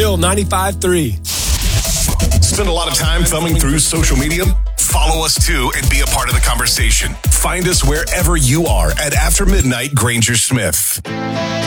Bill 95.3. Spend a lot of time thumbing through social media? Follow us too and be a part of the conversation. Find us wherever you are at After Midnight Granger Smith.